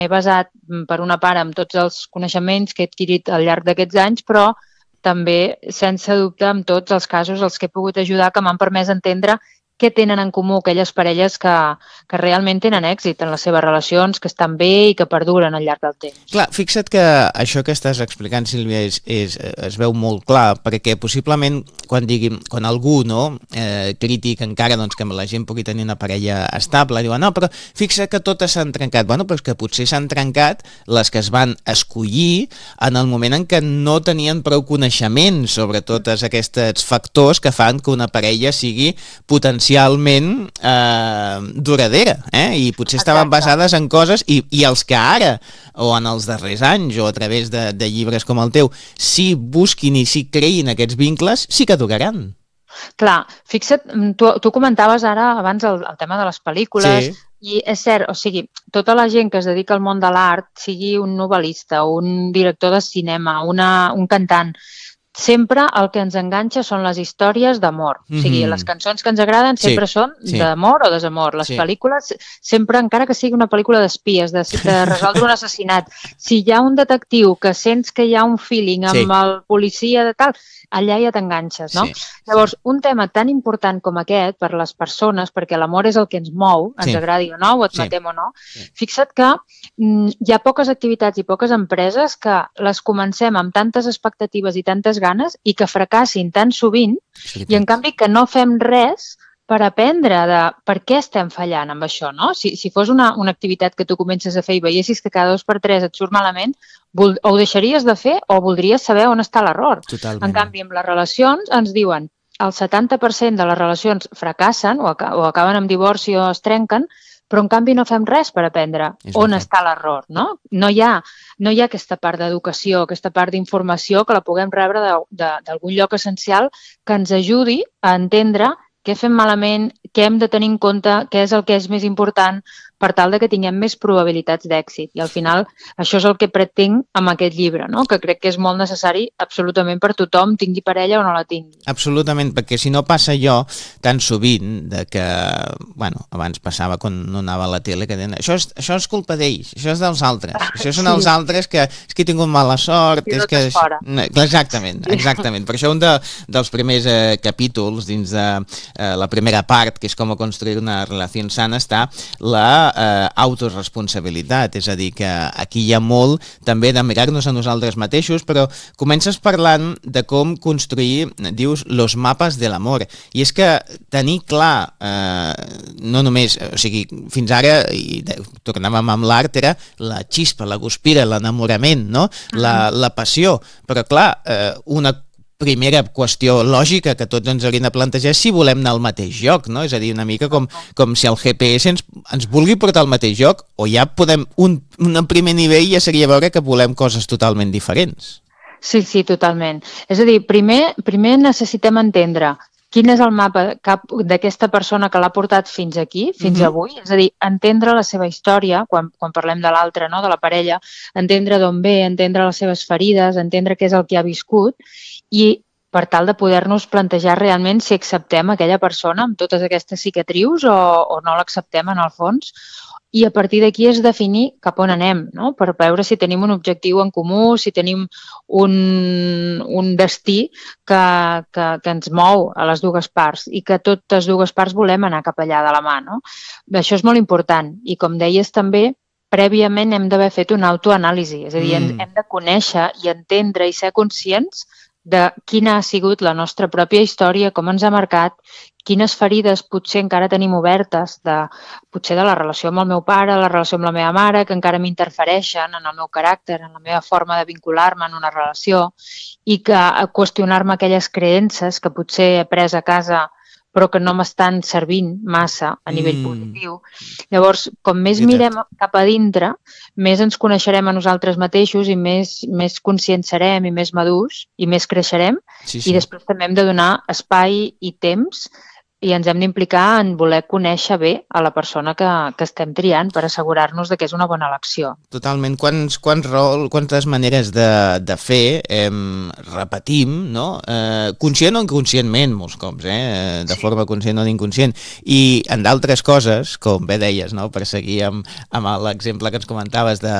basat, per una part, en tots els coneixements que he adquirit al llarg d'aquests anys, però també, sense dubte, en tots els casos els que he pogut ajudar, que m'han permès entendre què tenen en comú aquelles parelles que realment tenen èxit en les seves relacions, que estan bé i que perduren al llarg del temps. Clar, fixa't que això que estàs explicant, Sílvia, es veu molt clar, perquè possiblement quan algú crític encara que la gent pugui tenir una parella estable, diuen, no, però fixa't que totes s'han trencat. Bueno, però és que potser s'han trencat les que es van escollir en el moment en què no tenien prou coneixement sobre tots aquests factors que fan que una parella sigui potencialment duradera, i potser estaven basades en coses i els que ara o en els darrers anys o a través de llibres com el teu si busquin i si creïn aquests vincles, sí que duraran. Clar, fixa't, tu comentaves ara abans el tema de les pel·lícules, sí. I és cert, o sigui, tota la gent que es dedica al món de l'art, sigui un novel·lista, un director de cinema, un cantant, sempre el que ens enganxa són les històries d'amor. O sigui, les cançons que ens agraden sempre són d'amor o desamor. Les pel·lícules sempre, encara que sigui una pel·lícula d'espies, de resoldre un assassinat, si hi ha un detectiu que sents que hi ha un feeling amb el policia de tal, allà ja t'enganxes, no? Llavors, un tema tan important com aquest per les persones, perquè l'amor és el que ens mou, ens agradi o no, o admetem o no, fixa't que hi ha poques activitats i poques empreses que les comencem amb tantes expectatives i tantes ganes i que fracassin tan sovint i en canvi que no fem res per aprendre de per què estem fallant amb això, no? Si fos una activitat que tu comences a fer i veiessis que cada 2 per 3 et surt malament, o ho deixaries de fer o voldries saber on està l'error. En canvi, amb les relacions ens diuen el 70% de les relacions fracassen o acaben amb divorci o es trenquen, però en canvi no fem res per aprendre on està l'error, no? No hi ha aquesta part d'educació, aquesta part d'informació que la puguem rebre d'algun lloc essencial que ens ajudi a entendre què fem malament, què hem de tenir en compte, què és el que és més important per tal de que tinguem més probabilitats d'èxit. I al final això és el que pretenc amb aquest llibre, no? Que crec que és molt necessari absolutament per tothom, tingui parella o no la tingui. Absolutament, perquè si no passa allò tan sovint de que, bueno, abans passava quan no anava a la tele, que deien, això és culpa d'ells, això és dels altres, això són els altres que és que he tingut mala sort, és que... Exactament. Per això un dels primers capítols dins de la primera part, que és com construir una relació sana, està la autoresponsabilitat, és a dir, que aquí hi ha molt també de mirar-nos a nosaltres mateixos, però comences parlant de com construir, dius, los mapes de l'amor, i és que tenir clar, no només, o sigui, fins ara, i tornàvem amb l'art, era la xispa, la guspira, l'enamorament, no? La passió, però clar, una primera qüestió lògica que tots ens hauríem de plantejar és si volem anar al mateix lloc, no? És a dir, una mica com si el GPS ens vulgui portar al mateix lloc, o ja podem, un primer nivell ja seria veure que volem coses totalment diferents. Sí, totalment. És a dir, primer necessitem entendre quin és el mapa d'aquesta persona que l'ha portat fins aquí, fins avui, és a dir, entendre la seva història, quan parlem de l'altre, no? De la parella, entendre d'on ve, entendre les seves ferides, entendre què és el que ha viscut, i per tal de poder-nos plantejar realment si acceptem aquella persona amb totes aquestes cicatrius o no l'acceptem en el fons. I a partir d'aquí és definir cap on anem, no? Per veure si tenim un objectiu en comú, si tenim un destí que ens mou a les dues parts i que totes dues parts volem anar cap allà de la mà, no? Això és molt important i com deies també, prèviament hem d'haver fet una autoanàlisi, és a dir, hem de conèixer i entendre i ser conscients de quina ha sigut la nostra pròpia història, com ens ha marcat, quines ferides potser encara tenim obertes, potser de la relació amb el meu pare, la relació amb la meva mare, que encara m'interfereixen en el meu caràcter, en la meva forma de vincular-me en una relació, i que qüestionar-me aquelles creences que potser he pres a casa però que no m'estan servint massa a nivell positiu. Llavors, com més mirem cap a dintre, més ens coneixerem a nosaltres mateixos i més conscients serem i més madurs i més creixerem. I després també hem de donar espai i temps i ens hem d'implicar en voler conèixer bé a la persona que estem triant per assegurar-nos que és una bona elecció. Totalment. Quantes maneres de fer repetim, no? Conscient o inconscientment, molts cops, de forma conscient o inconscient. I en d'altres coses, com bé deies, no? Per seguir amb l'exemple que ens comentaves de